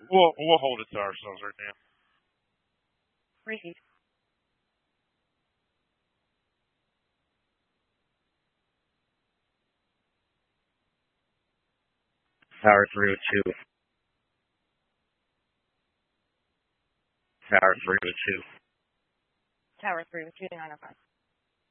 We'll hold it to ourselves right now. Repeat. Tower 302. Tower 302. Tower 302 905.